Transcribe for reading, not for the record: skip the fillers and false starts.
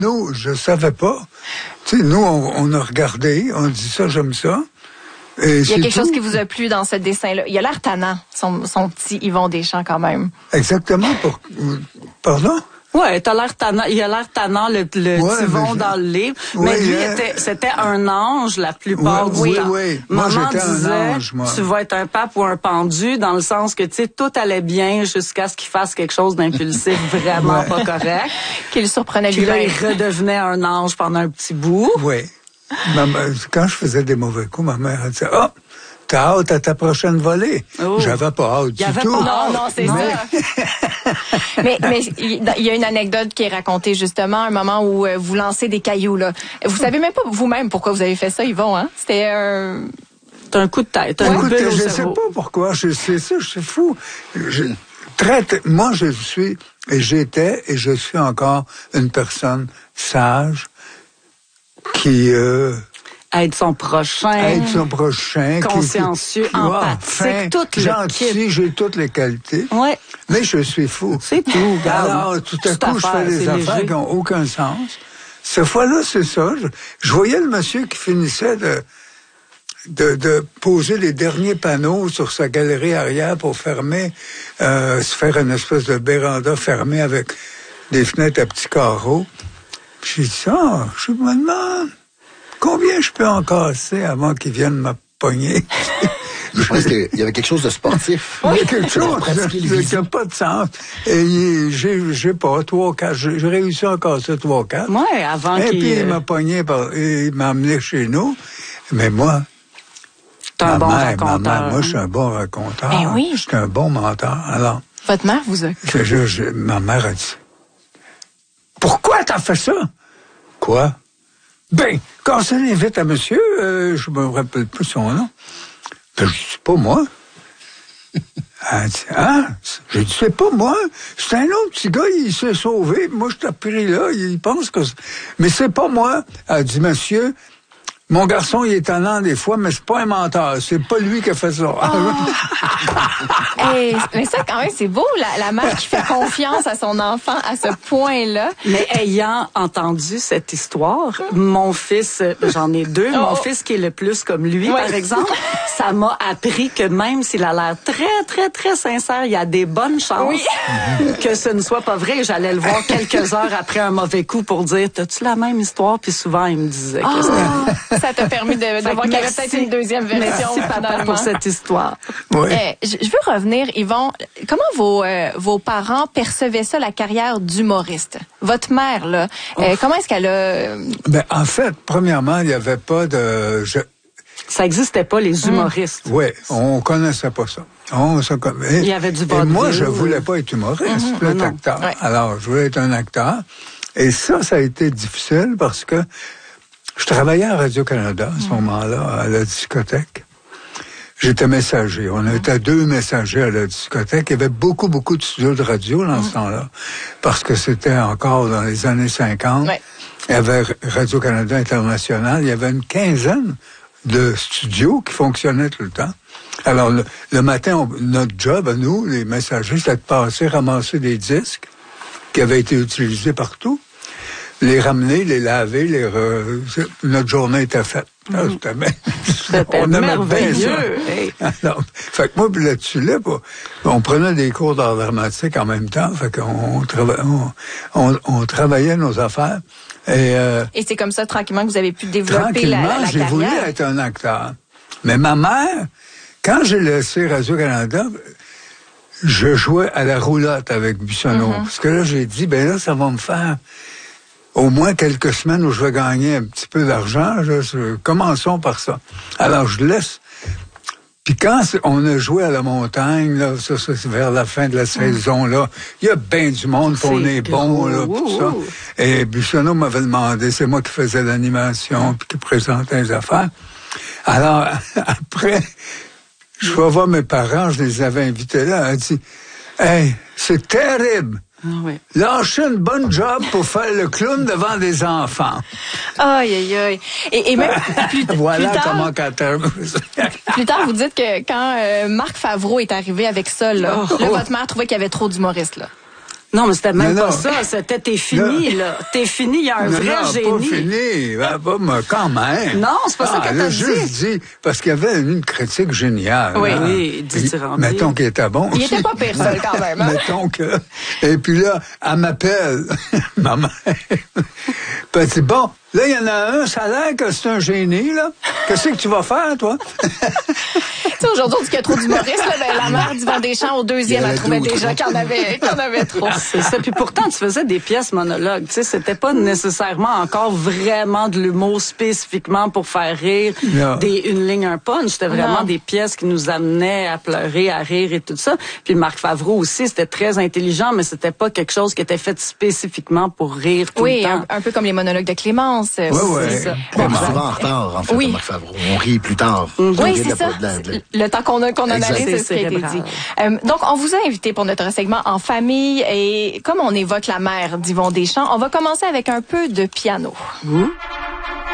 Nous, je savais pas. Tu sais, nous, on a regardé, on dit ça, j'aime ça. Et il y a quelque chose qui vous a plu dans ce dessin-là. Il a l'air tannant, son petit Yvon Deschamps, quand même. Exactement. Pardon? Ouais, t'as l'air tannant. Il a l'air tannant, le Yvon dans le livre. Mais lui, c'était un ange la plupart du temps. Oui. Moi, Maman j'étais disait, un ange, moi. Tu vas être un pape ou un pendu, dans le sens que, tu sais, tout allait bien jusqu'à ce qu'il fasse quelque chose d'impulsif vraiment pas correct. Qu'il surprenait Puis là, il lui-même. redevenait un ange pendant un petit bout. Oui. Quand je faisais des mauvais coups, ma mère elle disait, « Ah, t'as hâte à ta prochaine volée. Oh. » J'avais pas hâte du tout. Non, c'est ça. mais il y a une anecdote qui est racontée justement, un moment où vous lancez des cailloux, là. Vous savez même pas vous-même pourquoi vous avez fait ça, Yvon, hein? C'était un coup de tête. Je sais pas pourquoi. C'est fou. Moi, je suis, et j'étais, et je suis encore une personne sage qui... Aide son prochain. Consciencieux, empathique, toutes les gentil, j'ai toutes les qualités. Ouais. Mais je suis fou. C'est tout, regarde. Alors, tout à coup, je fais des affaires qui n'ont aucun sens. Cette fois-là, c'est ça. Je voyais le monsieur qui finissait de poser les derniers panneaux sur sa galerie arrière pour fermer, se faire une espèce de véranda fermée avec des fenêtres à petits carreaux. Puis j'ai dit ça, je me demande combien je peux en casser avant qu'ils viennent me pogner. Je pense qu'il y avait quelque chose de sportif. Il y a quelque chose qui n'a pas de sens. Et j'ai pas, 3 ou 4, j'ai réussi à en casser 3 ou 4. Ouais, avant qu'il... Et puis il m'a pogné, il m'a amené chez nous. Mais moi, ma mère, moi, je suis un bon raconteur. Ben oui. Je suis un bon menteur. Alors, votre mère vous a... Ma mère a dit, pourquoi t'as fait ça? Quoi? Ben, quand ça l'invite à monsieur, je me rappelle plus son nom. Ben, je dis, c'est pas moi. Elle dit, j'ai dit, c'est pas moi. C'est un autre petit gars, il s'est sauvé. Moi, je t'ai pris là, il pense que... Mais c'est pas moi. Elle dit, monsieur, mon garçon, il est talent des fois, mais c'est pas un menteur. C'est pas lui qui a fait ça. Mais ça, quand même, c'est beau, la mère qui fait confiance à son enfant à ce point-là. Mais ayant entendu cette histoire, mon fils, j'en ai 2, mon fils qui est le plus comme lui, par exemple, ça m'a appris que même s'il a l'air très, très, très sincère, il y a des bonnes chances que ce ne soit pas vrai. J'allais le voir quelques heures après un mauvais coup pour dire, t'as-tu la même histoire? Puis souvent, il me disait que c'était... Ça t'a permis de voir qu'il y avait peut-être une deuxième version. Merci, papa, pour cette histoire. Oui. Je veux revenir, Yvon. Comment vos parents percevaient ça, la carrière d'humoriste? Votre mère, là, comment est-ce qu'elle a... Ben, en fait, premièrement, il n'y avait pas de... Ça n'existait pas, les humoristes. Oui, on connaissait pas ça. Il y avait du vaudeville. Et moi, je voulais pas être humoriste, je voulais être acteur. Ouais. Alors, je voulais être un acteur. Et ça a été difficile parce que je travaillais à Radio-Canada à ce moment-là, à la discothèque. J'étais messager. On était 2 messagers à la discothèque. Il y avait beaucoup de studios de radio dans ce temps-là. Parce que c'était encore dans les années 50. Ouais. Il y avait Radio-Canada International. Il y avait une 15aine de studios qui fonctionnaient tout le temps. Alors, le matin, notre job à nous, les messagers, c'était de passer, ramasser des disques qui avaient été utilisés partout. Les ramener, les laver, notre journée était faite. C'était merveilleux. Alors, fait que moi, là-dessus, on prenait des cours d'art dramatique en même temps. Fait qu'on on travaillait nos affaires. Et c'est comme ça, tranquillement, que vous avez pu développer la carrière. J'ai voulu être un acteur. Mais ma mère, quand j'ai laissé Radio-Canada, je jouais à la roulotte avec Buissonneau. Parce que là, j'ai dit, ben là, ça va me faire au moins quelques semaines où je vais gagner un petit peu d'argent. Commençons par ça. Alors, je laisse. Puis quand on a joué à la montagne, là, ça c'est vers la fin de la saison, là, il y a bien du monde, puis on est bon, là, tout ça. Et Buissonneau m'avait demandé, c'est moi qui faisais l'animation, puis qui présentais les affaires. Alors, après, je vais voir mes parents, je les avais invités là, elle dit, « Hey, c'est terrible! » Oui. Lâchez une bonne job pour faire le clown devant des enfants. Aïe, aïe, aïe. Et même voilà plus tard, comment quand plus tard, vous dites que quand Marc Favreau est arrivé avec ça, là, votre mère trouvait qu'il y avait trop d'humoristes, là. Non, mais c'était même pas ça. C'était t'es fini, là. T'es fini, il y a un vrai génie. Non, pas fini. Ben, quand même. Non, c'est pas ça qu'elle t'a dit. Juste dit, parce qu'il y avait une critique géniale. Oui, hein. oui, dithyrambique. Mettons qu'il était bon. Il était pas pire seul quand même. Hein? Mettons que... Et puis là, elle m'appelle, ma mère. Puis elle dit, bon, là, il y en a un, ça a l'air que c'est un génie, là. Qu'est-ce que tu vas faire, toi? Tu sais, aujourd'hui, on dit qu'il y a trop d'humoristes, là, ben, la mère d'Yvon Deschamps, au deuxième, elle trouvait déjà qu'il y en avait trop. C'est ça. Puis pourtant, tu faisais des pièces monologues. Tu sais, c'était pas nécessairement encore vraiment de l'humour spécifiquement pour faire rire, une ligne, un punch. C'était vraiment des pièces qui nous amenaient à pleurer, à rire et tout ça. Puis Marc Favreau aussi, c'était très intelligent, mais c'était pas quelque chose qui était fait spécifiquement pour rire tout le temps. Oui, un peu comme les monologues de Clémence. Oui. On est souvent en retard, en fait, à Marc Favreau. On rit plus tard. Oui, c'est ça. Le temps qu'on analyse, c'est ce qui a été dit. Donc, on vous a invité pour notre segment En famille et comme on évoque la mère d'Yvon Deschamps, on va commencer avec un peu de piano.